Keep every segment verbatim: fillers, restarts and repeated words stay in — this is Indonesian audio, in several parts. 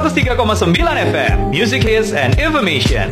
seratus tiga koma sembilan F M, Music Hits and Information.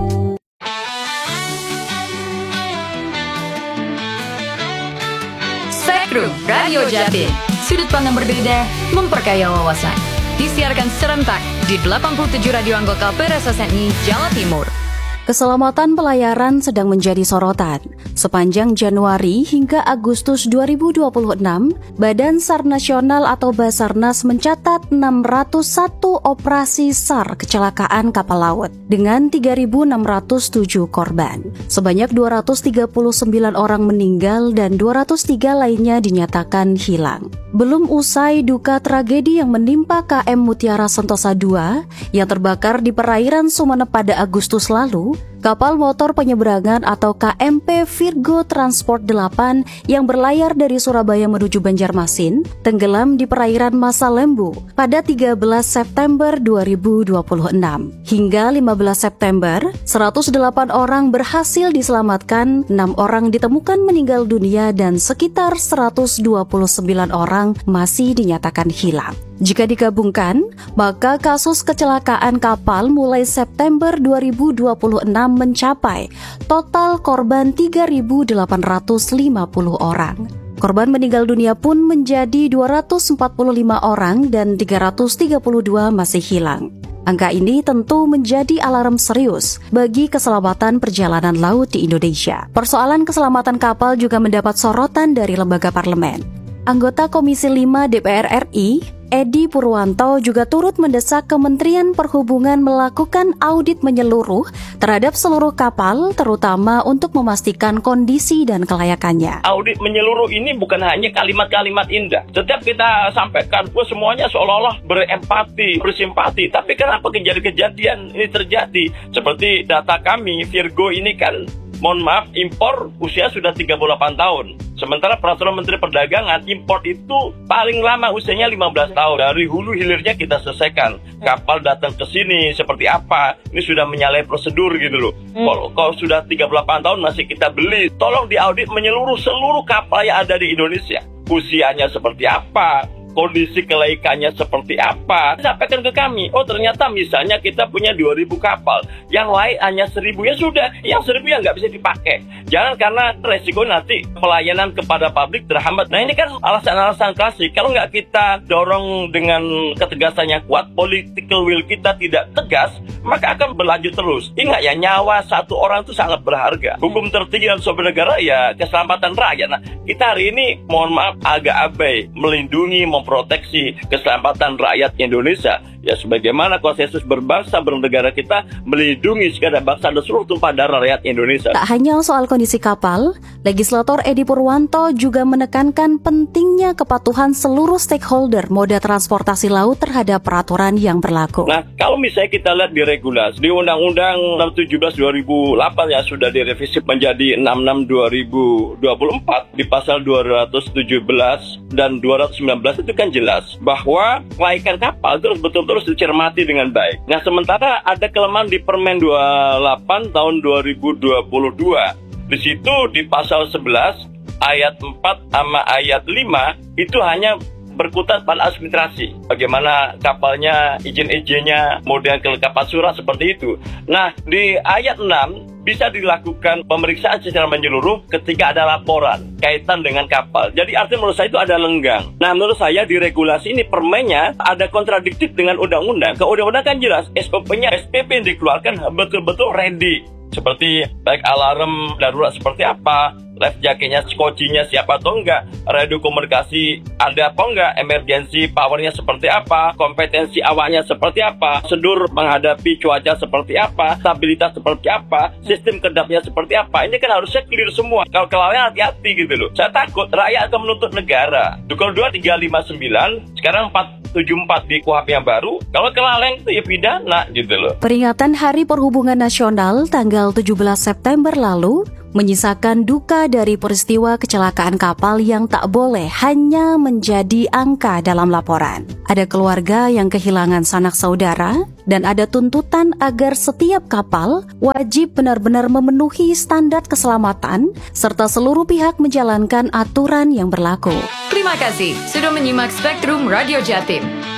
Spektrum Radio Jatim, sudut pandang berbeda, memperkaya wawasan. Disiarkan serentak di delapan puluh tujuh radio anggota P R S S N I Jawa Timur. Keselamatan pelayaran sedang menjadi sorotan. Sepanjang Januari hingga Agustus dua ribu dua puluh enam, Badan SAR Nasional atau Basarnas mencatat enam ratus satu operasi SAR kecelakaan kapal laut dengan tiga ribu enam ratus tujuh korban. Sebanyak dua ratus tiga puluh sembilan orang meninggal dan dua ratus tiga lainnya dinyatakan hilang. Belum usai duka tragedi yang menimpa K M Mutiara Sentosa dua yang terbakar di perairan Sumeneb pada Agustus lalu, kapal motor penyeberangan atau K M P Virgo Transport delapan yang berlayar dari Surabaya menuju Banjarmasin tenggelam di perairan Masalembu pada tiga belas September dua ribu dua puluh enam. Hingga lima belas September, seratus delapan orang berhasil diselamatkan, enam orang ditemukan meninggal dunia dan sekitar seratus dua puluh sembilan orang masih dinyatakan hilang. Jika digabungkan, maka kasus kecelakaan kapal mulai September dua ribu dua puluh enam mencapai total korban tiga ribu delapan ratus lima puluh orang. Korban meninggal dunia pun menjadi dua ratus empat puluh lima orang dan tiga ratus tiga puluh dua masih hilang. Angka ini tentu menjadi alarm serius bagi keselamatan perjalanan laut di Indonesia. Persoalan keselamatan kapal juga mendapat sorotan dari lembaga parlemen. Anggota Komisi lima D P R R I, Edi Purwanto juga turut mendesak Kementerian Perhubungan melakukan audit menyeluruh terhadap seluruh kapal, terutama untuk memastikan kondisi dan kelayakannya. Audit menyeluruh ini bukan hanya kalimat-kalimat indah. Setiap kita sampaikan, wah semuanya seolah-olah berempati, bersimpati. Tapi kenapa kejadian-kejadian ini terjadi? Seperti data kami, Virgo ini kan, mohon maaf, impor usia sudah tiga puluh delapan tahun. Sementara peraturan Menteri Perdagangan, impor itu paling lama usianya lima belas tahun. Dari hulu hilirnya kita selesaikan. Kapal datang ke sini seperti apa? Ini sudah menyalahi prosedur gitu loh. Hmm. Kalau, kalau sudah tiga puluh delapan tahun masih kita beli, tolong diaudit menyeluruh seluruh kapal yang ada di Indonesia. Usianya seperti apa? Kondisi kelaikannya seperti apa, sampaikan ke kami. Oh ternyata misalnya kita punya dua ribu kapal, yang lain hanya seribu, ya sudah, yang seribu yang nggak bisa dipakai. Jangan karena resiko nanti pelayanan kepada publik terhambat. Nah ini kan alasan-alasan klasik. Kalau nggak kita dorong dengan ketegasan yang kuat, political will kita tidak tegas, maka akan berlanjut terus. Ingat ya, nyawa satu orang itu sangat berharga. Hukum tertinggi dalam sebuah negara ya keselamatan rakyat. Nah kita hari ini mohon maaf agak abai melindungi, memproteksi keselamatan rakyat Indonesia. Ya sebagaimana konsensus berbangsa bernegara kita melindungi segenap bangsa dan seluruh tumpah darah rakyat Indonesia. Tak hanya soal kondisi kapal, legislator Edi Purwanto juga menekankan pentingnya kepatuhan seluruh stakeholder moda transportasi laut terhadap peraturan yang berlaku. Nah, kalau misalnya kita lihat di regulasi, di Undang-Undang nomor tujuh belas dua ribu delapan yang sudah direvisi menjadi enam puluh enam dua ribu dua puluh empat, di pasal dua ratus tujuh belas dan dua ratus sembilan belas itu kan jelas bahwa kelaikan kapal terus betul-betul harus dicermati dengan baik. Nah, sementara ada kelemahan di Permen dua puluh delapan tahun dua ribu dua puluh dua. Di situ di pasal sebelas ayat empat sama ayat lima itu hanya berkutat pada administrasi. Bagaimana kapalnya, izin-izinnya, kemudian kelengkapan surat seperti itu. Nah, di ayat enam bisa dilakukan pemeriksaan secara menyeluruh ketika ada laporan kaitan dengan kapal. Jadi artinya menurut saya itu ada lenggang. Nah menurut saya di regulasi ini permennya ada kontradiktif dengan undang-undang. Ke undang-undang kan jelas S O P-nya, S P P yang dikeluarkan betul-betul ready. Seperti baik alarm darurat seperti apa, life jacketnya, skocinya siapa atau enggak, radio komunikasi ada apa enggak, emergency powernya seperti apa, kompetensi awaknya seperti apa, prosedur menghadapi cuaca seperti apa, stabilitas seperti apa, sistem kedapnya seperti apa. Ini kan harusnya clear semua. Kalau kelalaian hati-hati gitu loh. Saya takut rakyat akan menuntut negara. Dukul dua tiga lima sembilan, sekarang empat tujuh empat di K U H P yang baru. Kalau kelalaian itu ya pidana gitu loh. Peringatan Hari Perhubungan Nasional tanggal tujuh belas September lalu menyisakan duka dari peristiwa kecelakaan kapal yang tak boleh hanya menjadi angka dalam laporan. Ada keluarga yang kehilangan sanak saudara dan ada tuntutan agar setiap kapal wajib benar-benar memenuhi standar keselamatan serta seluruh pihak menjalankan aturan yang berlaku. Terima kasih sudah menyimak Spektrum Radio Jatim.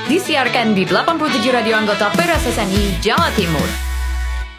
Disiarkan di delapan puluh tujuh radio anggota P R S S N I Jawa Timur.